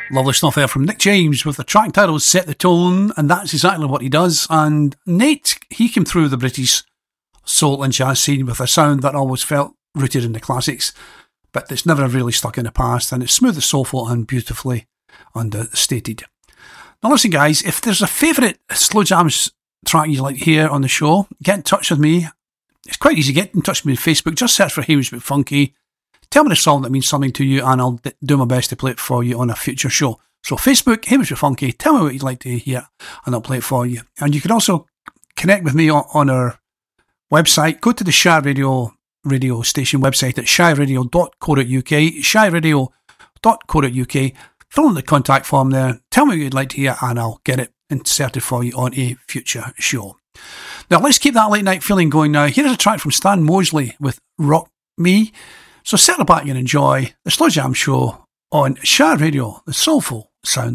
Lovely stuff there from Nick James with the track title Set the Tone, and that's exactly what he does. And Nate, he came through the British soul and jazz scene with a sound that always felt rooted in the classics, but it's never really stuck in the past, and it's smooth and soulful and beautifully understated. Now listen guys, if there's a favourite slow jams track you like to hear on the show, get in touch with me. It's quite easy. Get in touch with me on Facebook. Just search for Hamish McFunky. Tell me the song that means something to you, and I'll do my best to play it for you on a future show. So Facebook, Hamish McFunky, tell me what you'd like to hear, and I'll play it for you. And you can also connect with me on our website. Go to the Shy Radio station website at shyradio.co.uk, shyradio.co.uk. Fill in the contact form there. Tell me what you'd like to hear, and I'll get it inserted for you on a future show. Now let's keep that late night feeling going now. Here's a track from Stan Mosley with Rock Me. So settle back and enjoy the Slow Jam Show on Shy Radio, the soulful sound